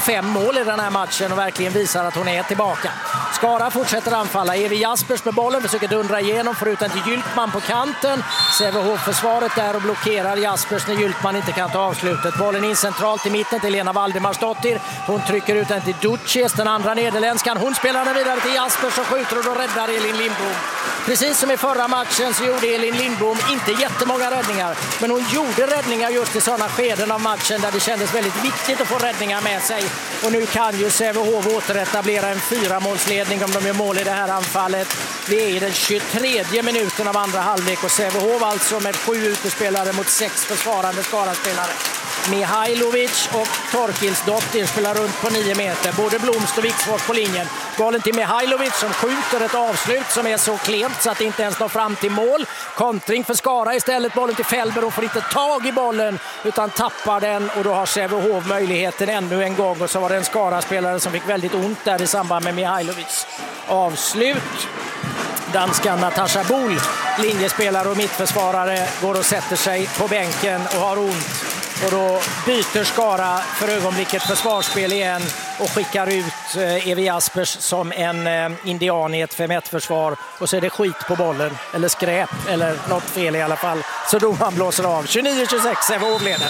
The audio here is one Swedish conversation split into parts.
5 mål i den här matchen och verkligen visar att hon är tillbaka. Skara fortsätter anfalla. Evi Jaspers med bollen försöker dundra igenom, förutom till Gyltman på kanten. Sävehof-försvaret där och blockerar Jaspers när Gyltman inte kan ta avslutet. Bollen in centralt i mitten till Lena Valdemarsdottir. Hon trycker ut den till Duches, den andra nederländskan. Hon spelar den vidare till Jaspers och skjuter och då räddar Elin Lindblom. Precis som i förra matchen så gjorde Elin Lindblom inte jättemånga räddningar, men hon gjorde räddningar just i sådana skeden av matchen där det kändes väldigt viktigt att få räddningar med sig. Och nu kan ju Sävehof återetablera en 4-målsledning om de gör mål i det här anfallet. Vi är i den 23:e minuten av andra halvlek och Sävehof alltså med 7 utespelare mot 6 försvarande Skara-spelare. Mihailovic och Torkilsdottir spelar runt på 9 meter. Både Blomst och Viksvård på linjen. Bollen till Mihailovic som skjuter ett avslut som är så klent så att det inte ens når fram till mål. Kontring för Skara istället. Bollen till Fällberg. Hon får inte tag i bollen utan tappar den och då har Sävehof möjligheten ännu en gång. Och så var det en Skara-spelare som fick väldigt ont där i samband med Mihailovic avslut. Danskan Natasha Bol, linjespelare och mittförsvarare, går och sätter sig på bänken och har ont. Och då byter Skara för ögonblicket försvarsspel igen och skickar ut Evi Jaspers som en indian i ett 5-1-försvar. Och så är det skit på bollen, eller skräp, eller något fel i alla fall. Så domaren blåser av. 29-26, Sävehof leder.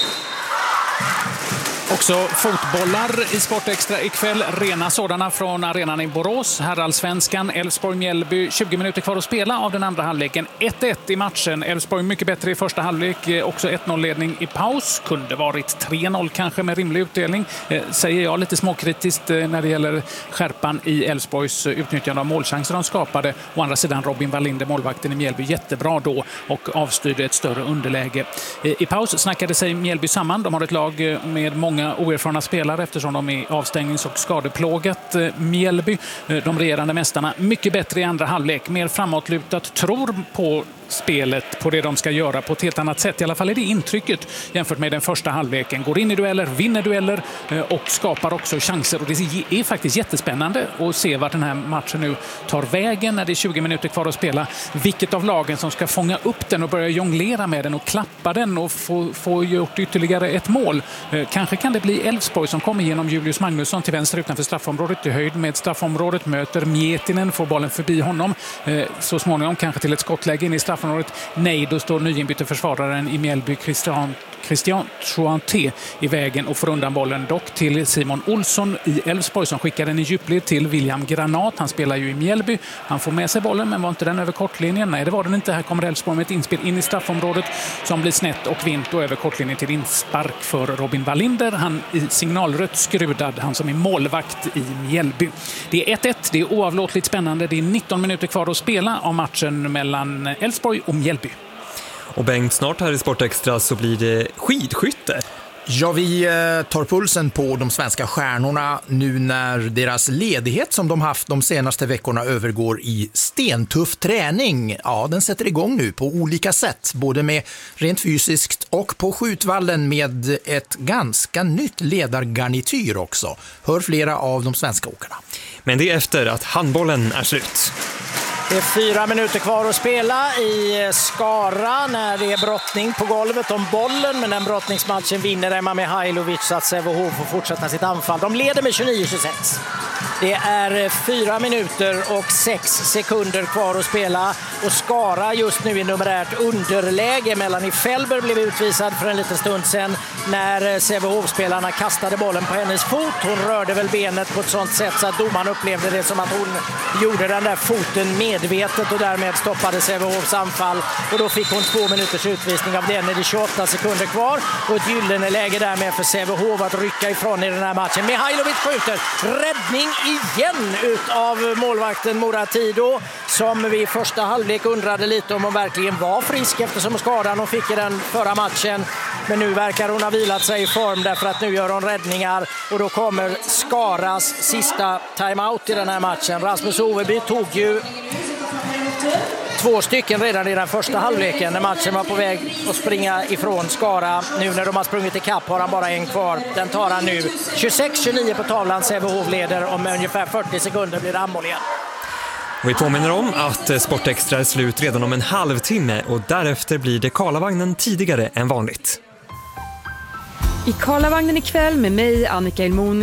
Också fotbollar i Sportextra ikväll. Rena sådana från arenan i Borås. Herrallsvenskan, Elfsborg-Mjällby. 20 minuter kvar att spela av den andra halvleken. 1-1 i matchen. Elfsborg mycket bättre i första halvlek. Också 1-0-ledning i paus. Kunde varit 3-0 kanske med rimlig utdelning. Säger jag lite småkritiskt när det gäller skärpan i Elfsborgs utnyttjande av målchanser de skapade. Å andra sidan Robin Wallinder, målvakten i Mjällby, jättebra då och avstyrde ett större underläge. I paus snackade sig Mjällby samman. De har ett lag med många oerfarna spelare eftersom de är avstängnings- och skadeplågat. Mjällby, de regerande mästarna, mycket bättre i andra halvlek. Mer framåtlutat, tror på spelet, på det de ska göra på ett helt annat sätt. I alla fall är det intrycket jämfört med den första halvleken. Går in i dueller, vinner dueller och skapar också chanser. Och det är faktiskt jättespännande att se vart den här matchen nu tar vägen när det är 20 minuter kvar att spela. Vilket av lagen som ska fånga upp den och börja jonglera med den och klappa den och få gjort ytterligare ett mål. Kanske kan det bli Elfsborg som kommer genom Julius Magnusson till vänster utanför straffområdet, i höjd med straffområdet, möter Mietinen, får bollen förbi honom. Så småningom kanske till ett skottläge in i straffområdet. Nej, då står nyinbytte försvararen i Mjällby, Christian Chouanté, i vägen och får undan bollen dock till Simon Olsson i Elfsborg som skickar den i djupled till William Granat. Han spelar ju i Mjällby. Han får med sig bollen, men var inte den över kortlinjen? Nej, det var den inte. Här kommer Elfsborg med ett inspel in i straffområdet som blir snett och vint och över kortlinjen till inspark för Robin Wallinder. Han i signalrött skrudad, han som är målvakt i Mjällby. Det är 1-1, det är oavlåtligt spännande. Det är 19 minuter kvar att spela av matchen mellan Elfsborg och Mjällby. Och Bengt, snart här i Sportextra så blir det skidskytte. Ja, vi tar pulsen på de svenska stjärnorna nu när deras ledighet som de haft de senaste veckorna övergår i stentuff träning. Ja, den sätter igång nu på olika sätt, både med rent fysiskt och på skjutvallen med ett ganska nytt ledargarnityr också. Hör flera av de svenska åkarna. Men det är efter att handbollen är slut. Det är 4 minuter kvar att spela i Skara när det är brottning på golvet om bollen. Men den brottningsmatchen vinner Emma Mihailovic så att Sävehof får fortsätta sitt anfall. De leder med 29-26. Det är 4 minuter och 6 sekunder kvar att spela. Och Skara just nu i numerärt underläge. Melanie Fällberg blev utvisad för en liten stund sedan när Sävehof-spelarna kastade bollen på hennes fot. Hon rörde väl benet på ett sånt sätt så att domaren upplevde det som att hon gjorde den där foten medvetet och därmed stoppade Sävehofs anfall. Och då fick hon 2 minuters utvisning av den. Det är 28 sekunder kvar och ett gyllene läge därmed för Sävehof att rycka ifrån i den här matchen. Mihailovic skjuter. Räddning igen ut av målvakten Moratido som vi i första halvlek undrade lite om hon verkligen var frisk eftersom skadan hon fick i den förra matchen. Men nu verkar hon ha vilat sig i form därför att nu gör hon räddningar och då kommer Skaras sista timeout i den här matchen. Rasmus Oveby tog ju 2 stycken redan i den första halvleken när matchen var på väg att springa ifrån Skara. Nu när de har sprungit i kapp har han bara en kvar. Den tar han nu. 26-29 på tavlan. Sävehof leder om ungefär 40 sekunder blir det handboll igen. Och vi påminner om att Sportextra är slut redan om en halvtimme och därefter blir det Karlavagnen tidigare än vanligt. I Karlavagnen ikväll med mig, Annika Elmon,